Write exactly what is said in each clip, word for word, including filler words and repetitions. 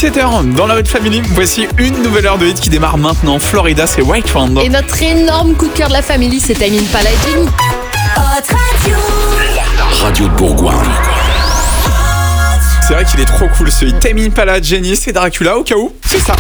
dix-sept heures dans la Red Family. Voici une nouvelle heure de hit qui démarre maintenant. Florida, c'est White Front. Et notre énorme coup de cœur de la famille, c'est Tame Impala et Jenny. La radio de Bourgoin. C'est vrai qu'il est trop cool ce hit. Tame Impala, Jenny, c'est Dracula au cas où. C'est ça.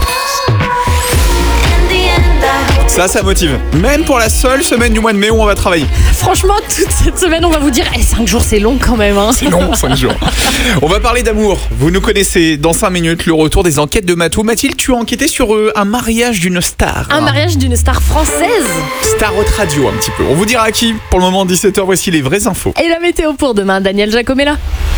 Ça, ça motive. Même pour la seule semaine du mois de mai où on va travailler. Franchement, toute cette semaine, on va vous dire eh, cinq jours, c'est long quand même. Hein. C'est long, cinq jours. On va parler d'amour. Vous nous connaissez. Dans cinq minutes, le retour des enquêtes de Matou. Mathilde, tu as enquêté sur euh, un mariage d'une star. Un mariage d'une star française. Star haute radio, un petit peu. On vous dira à qui. Pour le moment, dix-sept heures, voici les vraies infos. Et la météo pour demain, Daniel Jacomella.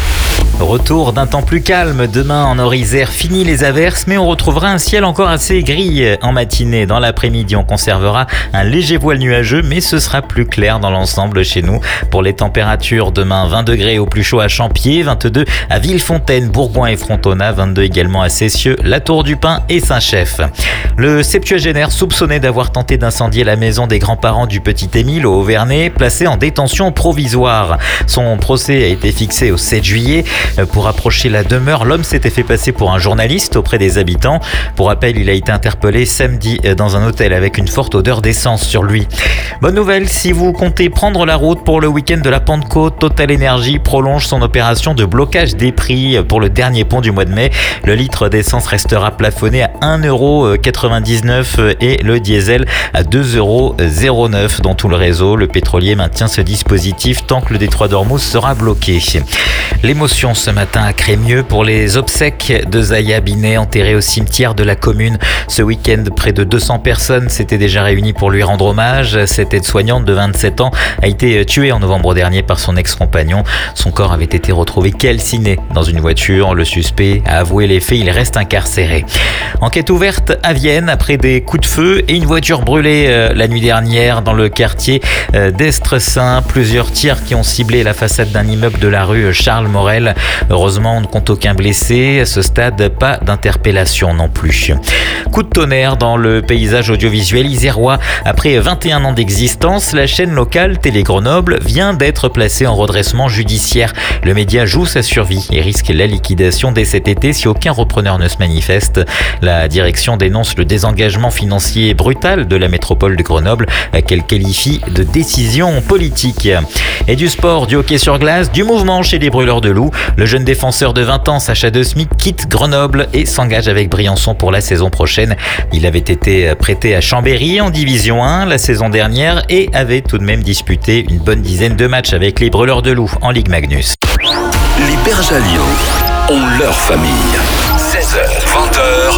Retour d'un temps plus calme. Demain en Nord-Isère, fini les averses, mais on retrouvera un ciel encore assez gris en matinée. Dans l'après-midi, on conservera un léger voile nuageux, mais ce sera plus clair dans l'ensemble chez nous. Pour les températures, demain, vingt degrés au plus chaud à Champier, vingt-deux à Villefontaine, Bourgoin et Frontona, vingt-deux également à Cessieux, La Tour du Pin et Saint-Chef. Le septuagénaire soupçonné d'avoir tenté d'incendier la maison des grands-parents du petit Émile au Auvernais, placé en détention provisoire. Son procès a été fixé au sept juillet. Pour approcher la demeure, l'homme s'était fait passer pour un journaliste auprès des habitants. Pour rappel, il a été interpellé samedi dans un hôtel avec une forte odeur d'essence sur lui. Bonne nouvelle, si vous comptez prendre la route pour le week-end de la Pentecôte, Total Energy prolonge son opération de blocage des prix pour le dernier pont du mois de mai. Le litre d'essence restera plafonné à un euro quatre-vingt-dix-neuf et le diesel à deux euros zéro neuf dans tout le réseau. Le pétrolier maintient ce dispositif tant que le détroit d'Ormuz sera bloqué. L'émotion ce matin à Crémieux pour les obsèques de Zaya Binet, enterrée au cimetière de la commune. Ce week-end, près de deux cents personnes s'étaient déjà réunies pour lui rendre hommage. Cette aide-soignante de vingt-sept ans a été tuée en novembre dernier par son ex-compagnon. Son corps avait été retrouvé calciné dans une voiture. Le suspect a avoué les faits, il reste incarcéré. Enquête ouverte à Vienne après des coups de feu et une voiture brûlée euh, la nuit dernière dans le quartier euh, d'Estresin. Plusieurs tirs qui ont ciblé la façade d'un immeuble de la rue Charles Morel. Heureusement, on ne compte aucun blessé. À ce stade, pas d'interpellation non plus. Coup de tonnerre dans le paysage audiovisuel isérois. Après vingt et un ans d'existence, la chaîne locale Télé Grenoble vient d'être placée en redressement judiciaire. Le média joue sa survie et risque la liquidation dès cet été si aucun repreneur ne se manifeste. La direction dénonce le désengagement financier brutal de la métropole de Grenoble, qu'elle qualifie de décision politique. Et du sport, du hockey sur glace, du mouvement chez les Brûleurs de Loup. Le jeune défenseur de vingt ans, Sacha De Smit, quitte Grenoble et s'engage avec Briançon pour la saison prochaine. Il avait été prêté à Chambéry en Division un la saison dernière et avait tout de même disputé une bonne dizaine de matchs avec les Brûleurs de Loup en Ligue Magnus. Les Bergaliens ont leur famille.